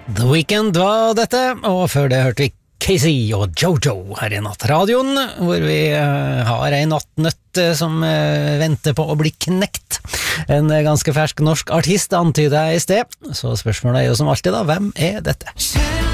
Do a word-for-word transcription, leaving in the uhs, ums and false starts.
The Weeknd var dette, og før det hørte vi Casey og Jojo her i Nattradioen, hvor vi uh, har en nattnøtt uh, som uh, venter på å bli knekt. En uh, ganske fersk norsk artist antyder jeg i sted, så spørsmålet er jo som alltid da, hvem er dette?